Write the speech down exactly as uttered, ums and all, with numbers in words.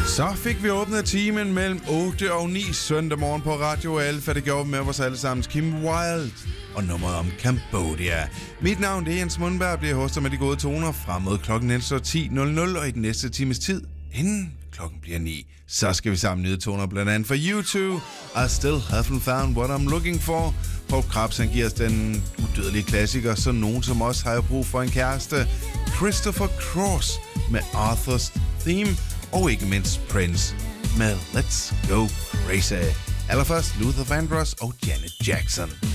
Så fik vi åbnet timen mellem otte og ni søndag morgen på Radio Alfa. Det gjorde vi med vores allesammens Kim Wilde og nummeret om Cambodia. Mit navn det er Jens Mundberg og bliver hostet med de gode toner frem mod klokken ti og i den næste times tid, inden klokken bliver ni. Så skal vi sammen nyde toner blandt andet for U two. I still haven't found what I'm looking for. Pope Krabs han giver os den udødelige klassiker, så nogen som os har jo brug for en kæreste. Christopher Cross med Arthur's Theme. Og ikke mindst Prince med Let's Go Crazy. Allerførst Luther Vandross og Janet Jackson.